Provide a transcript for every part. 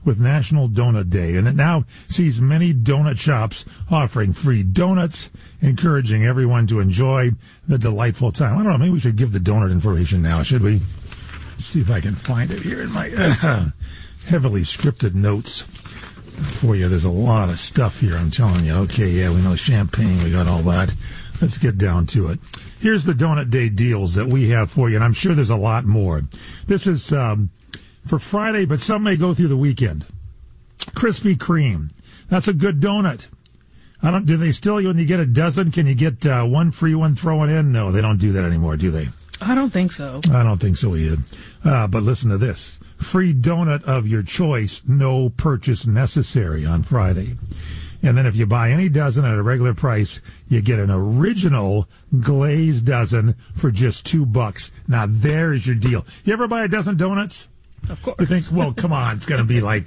with National Donut Day, and it now sees many donut shops offering free donuts, encouraging everyone to enjoy the delightful time. I don't know, maybe we should give the donut information now, should we? Let's see if I can find it here in my heavily scripted notes for you. There's a lot of stuff here, I'm telling you. Okay, yeah, we know champagne, we got all that. Let's get down to it. Here's the Donut Day deals that we have for you, and I'm sure there's a lot more. This is for Friday, but some may go through the weekend. Krispy Kreme. That's a good donut. Do they still, when you get a dozen, can you get one free one thrown in? No, they don't do that anymore, do they? I don't think so. I don't think so either. But listen to this. Free donut of your choice, no purchase necessary on Friday. And then if you buy any dozen at a regular price, you get an original glazed dozen for just $2. Now, there's your deal. You ever buy a dozen donuts? Of course. You think, well, come on, it's going to be like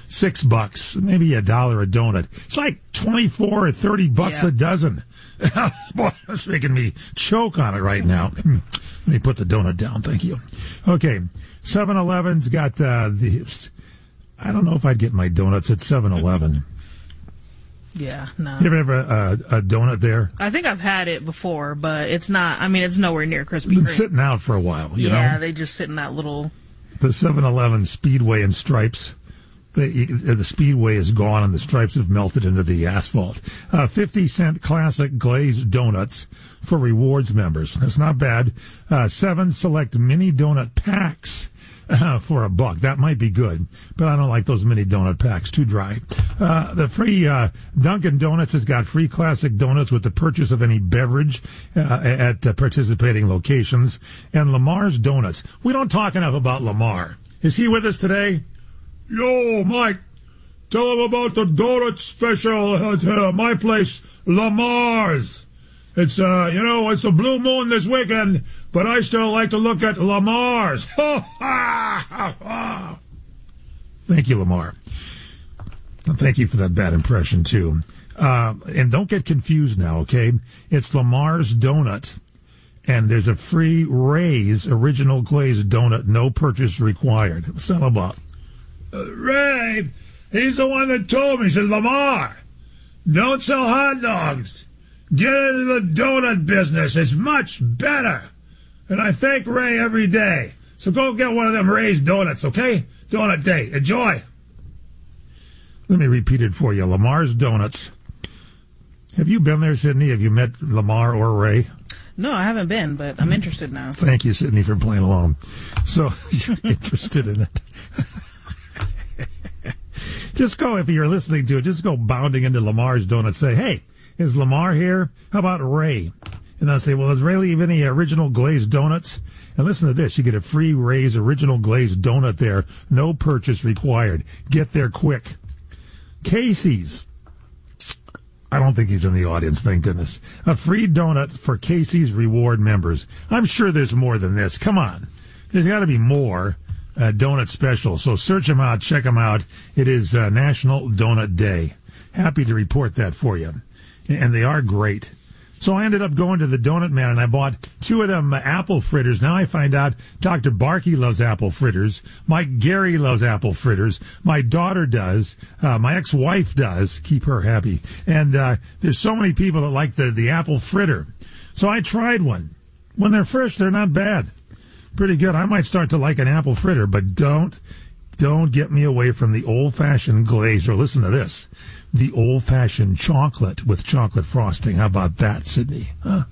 $6, maybe $1 a donut. It's like 24 or 30 bucks a dozen. Boy, that's making me choke on it right now. Let me put the donut down. Thank you. Okay, 7-Eleven's got the. I don't know if I'd get my donuts at 7-Eleven. Yeah, no. You ever have a donut there? I think I've had it before, but it's not. I mean, it's nowhere near Krispy Kreme. Been sitting out for a while, you know? Yeah, they just sit in that little. The 7-Eleven Speedway and Stripes. The Speedway is gone and the stripes have melted into the asphalt. 50-cent classic glazed donuts for rewards members. That's not bad. 7 select mini donut packs for $1. That might be good, but I don't like those mini donut packs. Too dry. The free Dunkin' Donuts has got free classic donuts with the purchase of any beverage at participating locations. And Lamar's Donuts. We don't talk enough about Lamar. Is he with us today? Yo, Mike, tell him about the donut special at my place, Lamar's. It's, it's a blue moon this weekend, but I still like to look at Lamar's. Thank you, Lamar. Thank you for that bad impression, too. And don't get confused now, okay? It's Lamar's Donut, and there's a free Ray's original glazed donut, no purchase required. What's that about? Ray, he's the one that told me. He said, Lamar, don't sell hot dogs. Get into the donut business. It's much better. And I thank Ray every day. So go get one of them Ray's donuts, okay? Donut Day. Enjoy. Let me repeat it for you. Lamar's Donuts. Have you been there, Sydney? Have you met Lamar or Ray? No, I haven't been, but I'm interested now. Thank you, Sydney, for playing along. So you're interested in it. Just go, if you're listening to it, just go bounding into Lamar's Donuts. Say, hey, is Lamar here? How about Ray? And they'll say, well, does Ray leave any original glazed donuts? And listen to this. You get a free Ray's original glazed donut there. No purchase required. Get there quick. Casey's. I don't think he's in the audience, thank goodness. A free donut for Casey's reward members. I'm sure there's more than this. Come on. There's got to be more. Donut special. So search them out, check them out. It is National Donut Day. Happy to report that for you. And they are great. So I ended up going to the Donut Man, and I bought 2 of them apple fritters. Now I find out Dr. Barkey loves apple fritters. Mike Gary loves apple fritters. My daughter does. My ex-wife does. Keep her happy. And there's so many people that like the apple fritter. So I tried one. When they're fresh, they're not bad. Pretty good. I might start to like an apple fritter, but don't get me away from the old-fashioned glaze. Or listen to this. The old-fashioned chocolate with chocolate frosting. How about that, Sydney? Huh?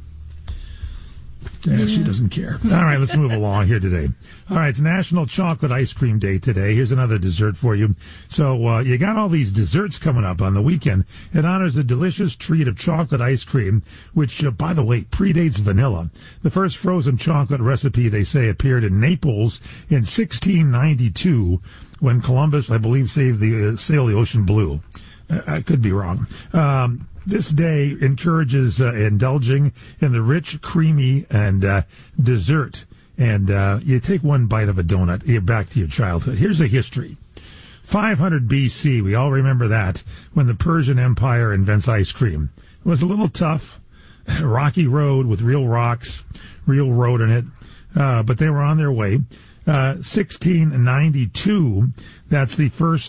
Yeah, she doesn't care. All right, let's move along here today. All right, it's National Chocolate Ice Cream Day today. Here's another dessert for you. So you got all these desserts coming up on the weekend. It honors a delicious treat of chocolate ice cream, which, by the way, predates vanilla. The first frozen chocolate recipe, they say, appeared in Naples in 1692 when Columbus, I believe, sailed the ocean blue. I could be wrong. This day encourages indulging in the rich, creamy, and dessert. And you take one bite of a donut, you're back to your childhood. Here's a history. 500 BC, we all remember that, when the Persian Empire invents ice cream. It was a little tough, rocky road with real rocks, real road in it, but they were on their way. 1692, that's the first